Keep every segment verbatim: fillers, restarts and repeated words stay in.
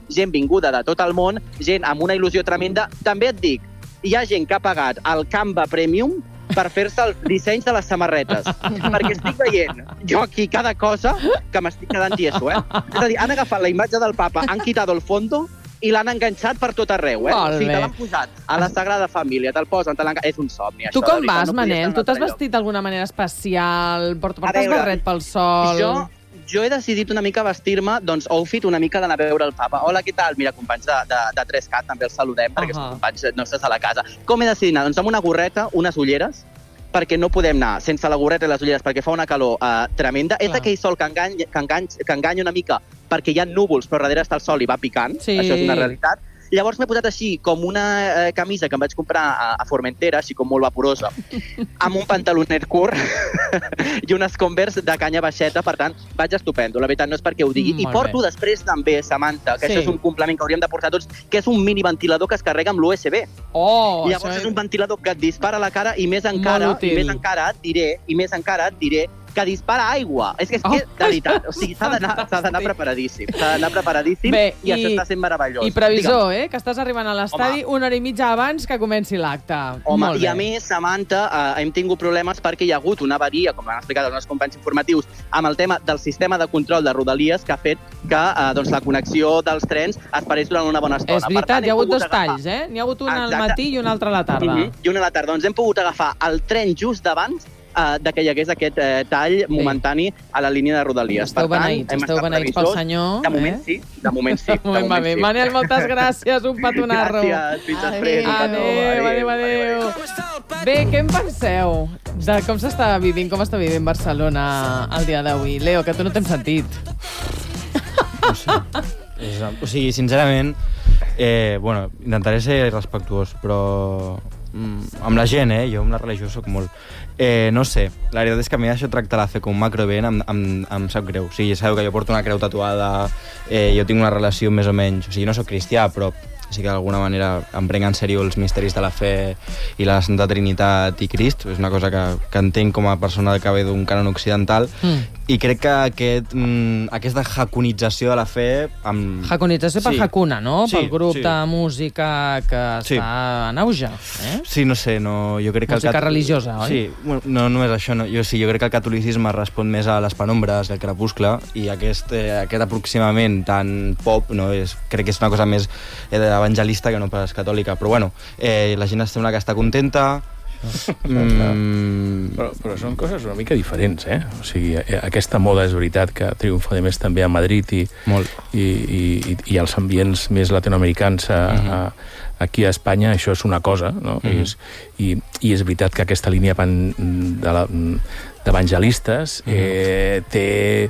gent vinguda de tot el món, gent amb una il·lusió tremenda. També et dic, hi ha gent que ha pagat el Canva Premium per fer-se els dissenys de les samarretes. Perquè estic veient jo aquí cada cosa que m'estic quedant tieso, eh? És a dir, han agafat la imatge del papa, han quitado el fondo i l'han enganxat per tot arreu, eh? Molt O sigui, bé. te l'han posat a la Sagrada Família, te'l posen, te l'han... És un somni, això. Tu com de veritat, vas, no podia Manel? estar en Tu un t'has altre lloc. vestit d'alguna manera especial? Portes A veure, barret pel sol? Jo, jo he decidit una mica vestir-me, doncs, outfit una mica d'anar a veure el papa. Hola, què tal? Mira, companys de, de, de tres cat, també els saludem, perquè Ahà. són companys nostres a la casa. Com he decidit anar? Doncs amb una gorreta, unes ulleres, perquè no podem anar sense la gorreta i les ulleres, perquè fa una calor uh, tremenda. Clar. És aquell sol que enganya, que, engany, que enganya una mica, perquè hi ha núvols, però darrere està el sol i va picant. Sí. Això és una realitat. Llavors m'he posat així com una eh, camisa que em vaig comprar a, a Formentera, així com molt vaporosa, amb un pantalonet curt i unes Converse de canya baixeta, per tant, vaig estupendo. La veritat no és perquè ho digui. Mm, I molt porto bé. després també, Samantha, que Sí. això és un complement que hauríem de portar tots, que és un mini ventilador que es carrega amb l'U S B. Oh, Llavors això és un ventilador que et dispara a la cara i més encara, Molt útil. i més encara et diré, i més encara et diré que dispara aigua. És que, és que Oh, de veritat, o sigui, s'ha d'anar s'ha d'anar fantàstic. preparadíssim. S'ha d'anar preparadíssim Bé, i, i- això està sent meravellós. I previsor, eh? Que estàs arribant a l'estadi una hora i mitja abans que comenci l'acte. Home, Molt i a bé. més, Samantha, eh, hem tingut problemes perquè hi ha hagut una avaria, com han explicat els nostres companys informatius, amb el tema del sistema de control de Rodalies, que ha fet que eh, doncs, la connexió dels trens es parés durant una bona estona. És veritat, Per tant, hi ha hem hagut pogut dos agafar- talls, eh? N'hi ha hagut un al Exacte. matí i un altre a la tarda. Mhm. I una a la tarda. Doncs hem pogut agafar el tren just d'abans eh, de que hi hagués aquest eh, tall momentani a la línia de Rodalies. Esteu Per tant, beneïts, hem esteu estat beneïts pel previsors. senyor, De moment eh? sí, de moment sí. De moment va bé. sí. Manel, moltes gràcies, un petonarro. Gràcies, fins després. un petó. Adéu, adéu, adéu. Bé, què en penseu de com s'està vivint, com està vivint Barcelona el dia d'avui? Leo, que tu no t'hem sentit. No sé. És, o sigui, sincerament, eh, bueno, intentaré ser respectuós, però mm, amb la gent, eh, jo amb la religió soc molt... Eh, no sé, la veritat és que a mi això tractar la fe com un macroevent em, em, em sap greu. O sigui, sabeu que jo porto una creu tatuada, eh, jo tinc una relació més o menys... O sigui, no sóc cristià, però sí que d'alguna manera em prenc en sèrio els misteris de la fe i la Santa Trinitat i Crist. És una cosa que, que entenc com a persona que ve d'un cànon occidental. Mm. I crec que aquest, mm, aquesta jaconització de la fe... Amb... Jaconització per Sí. Hakuna, no? Sí, Pel grup sí. de música que Sí. està en auge. Eh? Sí, no sé, no, jo crec que... Música el cat... religiosa, oi? Sí, bueno, no només això, no. Jo, sí, jo crec que el catolicisme respon més a les penombres, al crepuscle, i aquest, eh, aquest aproximament tan pop, no, és, crec que és una cosa més eh, evangelista que no pas catòlica. Però bueno, eh, la gent sembla que està contenta. Mm, Però, però són coses una mica diferents, eh? O sigui, eh, aquesta moda és veritat que triomfa de més també a Madrid i, molt. i, i, i, i els ambients més latinoamericans a, Mhm. a, aquí a Espanya, això és una cosa, no? Mhm. I, és, i, I és veritat que aquesta línia pan, de la, d'evangelistes eh, té...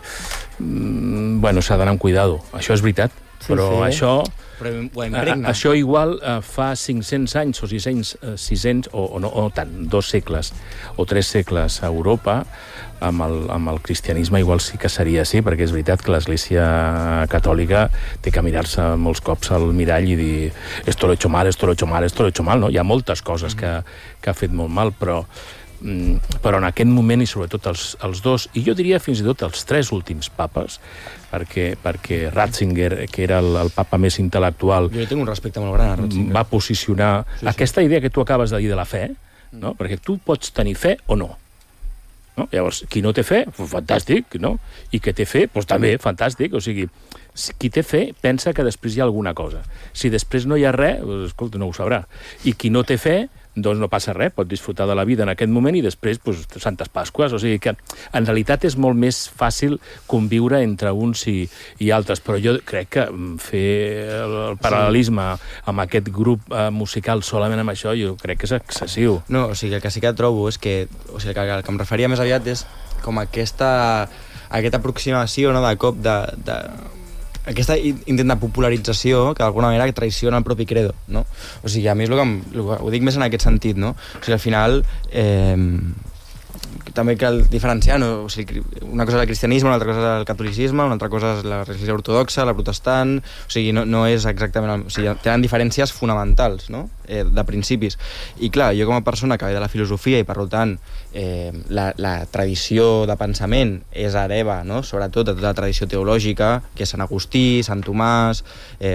mm, Bueno, s'ha d'anar amb cuidado. Això és veritat, Sí, però sí. això... Però ho A, impregna. això igual uh, fa cinc-cents anys o sis-cents, uh, sis-cents o, o, no, o tant, dos segles o tres segles a Europa, amb el, amb el cristianisme igual sí que seria així, perquè és veritat que l'Església catòlica té que mirar-se molts cops al mirall i dir esto lo he hecho mal, esto lo he hecho mal, esto lo he hecho mal, no? Hi ha moltes coses que, que ha fet molt mal, però però en aquest moment, i sobretot els, els dos, i jo diria fins i tot els tres últims papes, perquè, perquè Ratzinger, que era el, el papa més intel·lectual, Jo hi tinc un respecte molt gran a Ratzinger. va posicionar Sí, sí. aquesta idea que tu acabes de dir de la fe, no? Perquè tu pots tenir fe o no. No? Llavors, qui no té fe, pues, fantàstic, no? I que té fe, pues, també, fantàstic. O sigui, si qui té fe pensa que després hi ha alguna cosa. Si després no hi ha res, pues, escolta, no ho sabrà. I qui no té fe, doncs no passa res, pot disfrutar de la vida en aquest moment i després, pues, Santes Pasques. O sigui que, en realitat, és molt més fàcil conviure entre uns i, i altres. Però jo crec que fer el, el paral·lelisme amb aquest grup eh, musical solament amb això, jo crec que és excessiu. No, o sigui, el que sí que trobo és que... O sigui, que el que em referia més aviat és com aquesta, aquesta aproximació, no?, de cop de... de aquesta intent de popularització que d'alguna manera traiciona el propi credo, no? O sigui, a mi és el que, em, el que ho dic més en aquest sentit, no? O sigui, al final eh, també cal diferenciar, no? O sigui, una cosa és el cristianisme, una altra cosa és el catolicisme, una altra cosa és la religió ortodoxa, la protestant, o sigui, no, no és exactament... El, o sigui, tenen diferències fonamentals, no?, eh, de principis. I clar, jo com a persona que ve de la filosofia i per tant eh, la, la tradició de pensament és hereva, no?, sobretot de tota la tradició teològica, que és Sant Agustí, Sant Tomàs, eh,